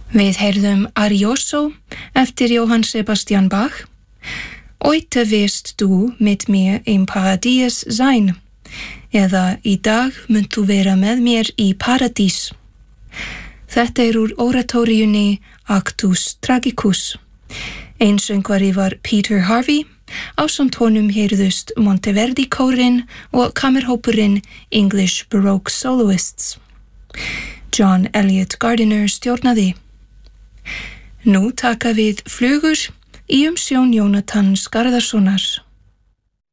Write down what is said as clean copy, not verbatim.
Við heyrðum Arioso eftir Johann Sebastian Bach. Heute wirst du mit mir im Paradies sein. Eða í dag munt þú vera með mér í paradís. Þetta úr oratóriunni Actus Tragicus. Einsöngvari var Peter Harvey, ásamt honum heyrðust Monteverdi-kórinn og kammerhópurinn English Baroque Soloists. John Eliot Gardiner stjórnaði. Nú taka við flugur í umsjón Jónatan Skarðarssonar.